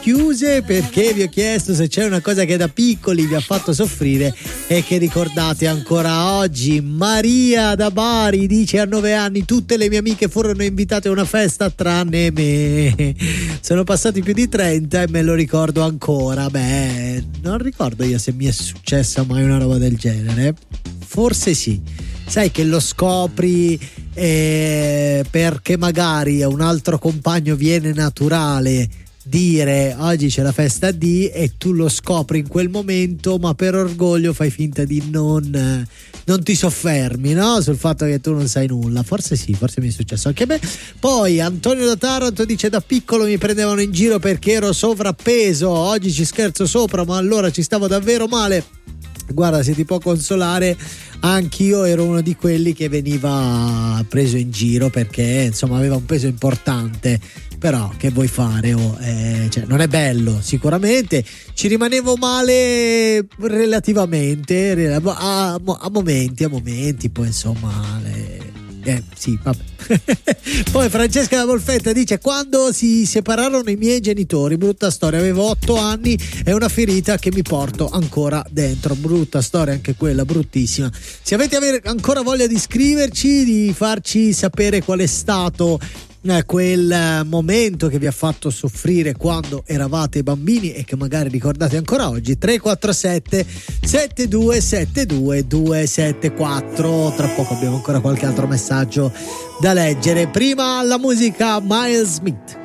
chiuse perché vi ho chiesto se c'è una cosa che da piccoli vi ha fatto soffrire e che ricordate ancora oggi. Maria da Bari dice: a 9 anni tutte le mie amiche furono invitate a una festa tranne me. Sono passati più di 30 e me lo ricordo ancora. Beh, non ricordo io se mi è successa mai una roba del genere. Forse sì. Sai che lo scopri perché magari a un altro compagno viene naturale dire oggi c'è la festa di, e tu lo scopri in quel momento, ma per orgoglio fai finta di non ti soffermi, no? Sul fatto che tu non sai nulla. Forse sì, forse mi è successo anche a me. Poi Antonio da Taranto dice: da piccolo mi prendevano in giro perché ero sovrappeso, oggi ci scherzo sopra, ma allora ci stavo davvero male. Guarda, se ti può consolare, anch'io ero uno di quelli che veniva preso in giro perché insomma aveva un peso importante. Però che vuoi fare? Cioè, non è bello, sicuramente. Ci rimanevo male relativamente a momenti, poi insomma sì, vabbè. Poi Francesca da Molfetta dice: quando si separarono i miei genitori, brutta storia, avevo 8 anni e una ferita che mi porto ancora dentro. Brutta storia anche quella, bruttissima. Se avete ancora voglia di scriverci, di farci sapere qual è stato quel momento che vi ha fatto soffrire quando eravate bambini e che magari ricordate ancora oggi, 347 7272 274. Tra poco abbiamo ancora qualche altro messaggio da leggere. Prima la musica, Miles Smith.